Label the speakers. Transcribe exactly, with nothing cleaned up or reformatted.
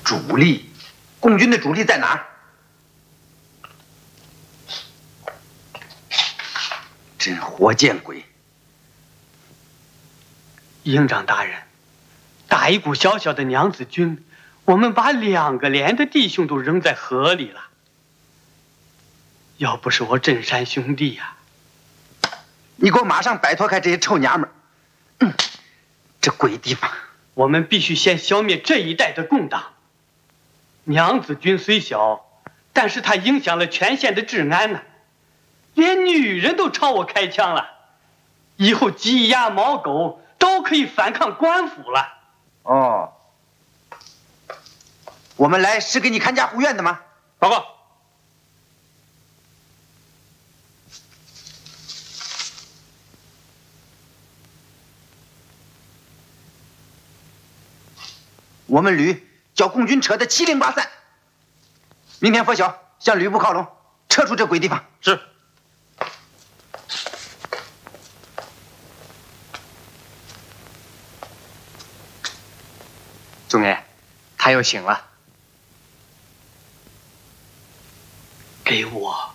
Speaker 1: 主力，共军的主力在哪儿？真活见鬼！
Speaker 2: 营长大人，打一股小小的娘子军，我们把两个连的弟兄都扔在河里了。要不是我镇山兄弟呀、
Speaker 1: 啊，你给我马上摆脱开这些臭娘们儿！嗯，这鬼地方，
Speaker 2: 我们必须先消灭这一带的共党。娘子军虽小，但是它影响了全县的治安呢、啊，连女人都朝我开枪了。以后鸡鸭猫狗都可以反抗官府了。
Speaker 1: 哦，我们来是给你看家护院的吗？
Speaker 2: 报告。
Speaker 1: 我们旅叫共军扯得七零八散，明天拂晓向旅部靠拢，撤出这鬼地方。
Speaker 2: 是。
Speaker 3: 总爷，他又醒了。
Speaker 2: 给我